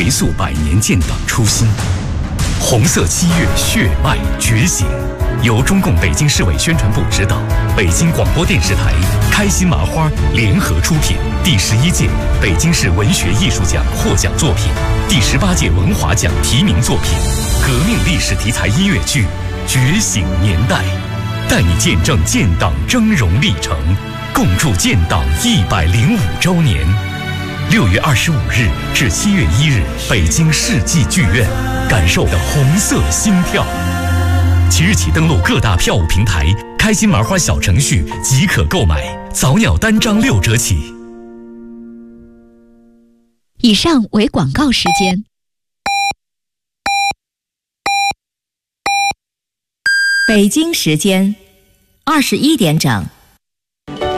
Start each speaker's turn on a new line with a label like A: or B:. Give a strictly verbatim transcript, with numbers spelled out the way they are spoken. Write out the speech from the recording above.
A: 回溯百年建党初心。红色七月血脉觉醒，由中共北京市委宣传部指导，北京广播电视台、开心麻花联合出品。第十一届北京市文学艺术奖获奖作品，第十八届文华奖提名作品，革命历史题材音乐剧《觉醒年代》，带你见证建党峥嵘历程，共筑建党一百零五周年。六月二十五日至七月一日，北京世纪剧院，感受的红色心跳。即日起登录各大票务平台，开心麻花小程序即可购买，早鸟单张六折起。
B: 以上为广告时间。
C: 北京时间二十一点整。